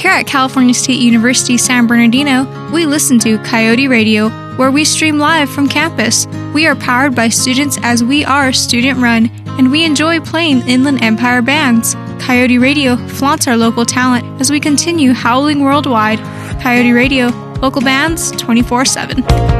Here at California State University San Bernardino, we listen to Coyote Radio, where we stream live from campus. We are powered by students as we are student-run, and we enjoy playing Inland Empire bands. Coyote Radio flaunts our local talent as we continue howling worldwide. Coyote Radio, local bands 24/7.